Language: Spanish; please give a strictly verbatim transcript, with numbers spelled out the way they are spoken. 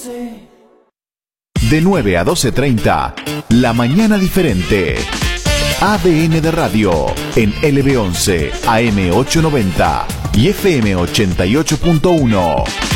De nueve a doce treinta, La Mañana Diferente. A D N de Radio en L B once, A M ochocientos noventa y F M ochenta y ocho punto uno.